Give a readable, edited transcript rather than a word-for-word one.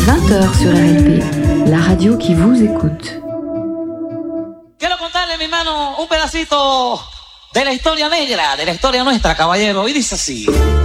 20h sur RLP, la radio qui vous écoute. Quiero contarle, mi hermano, un pedacito de la historia negra, de la historia nuestra, caballero, y dice así.